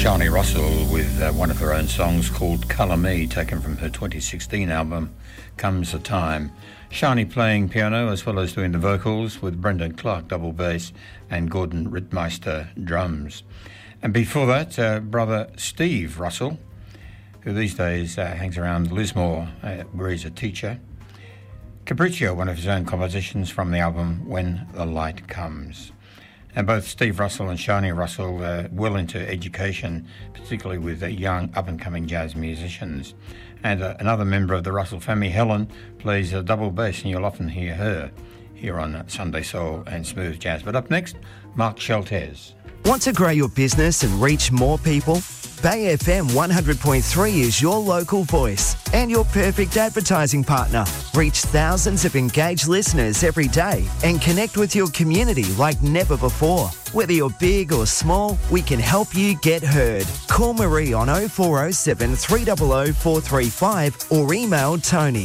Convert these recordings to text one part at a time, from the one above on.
Shani Russell with one of her own songs called Colour Me, taken from her 2016 album Comes a Time. Shani playing piano as well as doing the vocals with Brendan Clark double bass and Gordon Rittmeister drums. And before that, brother Steve Russell, who these days hangs around Lismore where he's a teacher. Capriccio, one of his own compositions from the album When the Light Comes. And both Steve Russell and Shani Russell are well into education, particularly with young up-and-coming jazz musicians. And another member of the Russell family, Helen, plays a double bass, and you'll often hear her here on Sunday Soul and Smooth Jazz. But up next, Mark Sheltez. Want to grow your business and reach more people? Bay FM 100.3 is your local voice and your perfect advertising partner. Reach thousands of engaged listeners every day and connect with your community like never before. Whether you're big or small, we can help you get heard. Call Marie on 0407 300 435 or email Tony.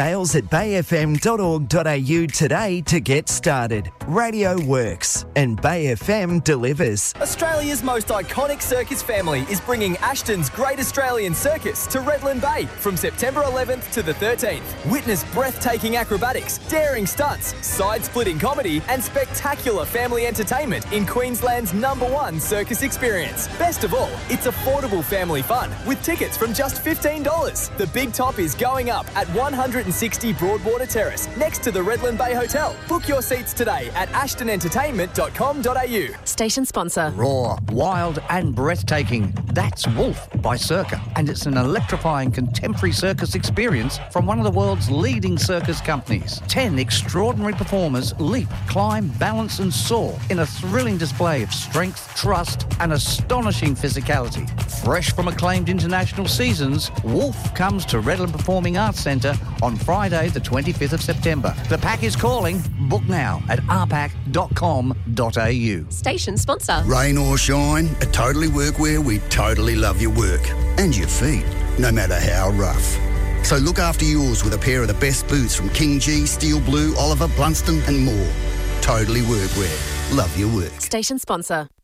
sales@bayfm.org.au today to get started. Radio works and Bay FM delivers. Australia's most iconic circus family is bringing Ashton's Great Australian Circus to Redland Bay from September 11th to the 13th. Witness breathtaking acrobatics, daring stunts, side-splitting comedy and spectacular family entertainment in Queensland's #1 circus experience. Best of all, it's affordable family fun with tickets from just $15. The big top is going up at 160 Broadwater Terrace next to the Redland Bay Hotel. Book your seats today at ashtonentertainment.com.au. Station sponsor. Raw, wild and breathtaking. That's Wolf by Circa, and it's an electrifying contemporary circus experience from one of the world's leading circus companies. 10 extraordinary performers leap, climb, balance and soar in a thrilling display of strength, trust and astonishing physicality. Fresh from acclaimed international seasons, Wolf comes to Redland Performing Arts Centre on Friday the 25th of September. The pack is calling. Book now at rpack.com.au. Station sponsor. Rain or shine, at Totally Workwear we totally love your work and your feet, no matter how rough. So look after yours with a pair of the best boots from King G, Steel Blue, Oliver, Blunston and more. Totally Workwear. Love your work. Station sponsor.